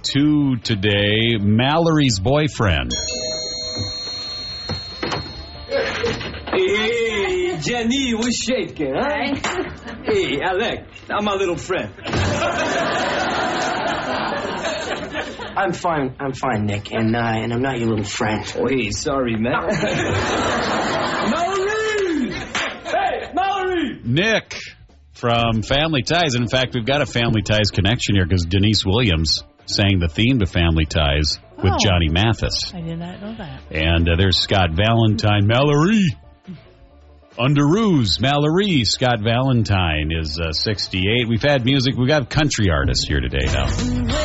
2 today. Mallory's boyfriend. Hey, Jenny, what's shaking, huh? Hey, Alec, I'm my little friend. I'm fine, Nick, and I'm not your little friend. Oh, hey, sorry, man. Mallory! Hey, Mallory! Nick from Family Ties. In fact, we've got a Family Ties connection here because Denise Williams sang the theme to Family Ties with Johnny Mathis. I did not know that. And there's Scott Valentine. Mallory. Underoos, Mallory. Scott Valentine is 68. We've had music. We've got country artists here today now.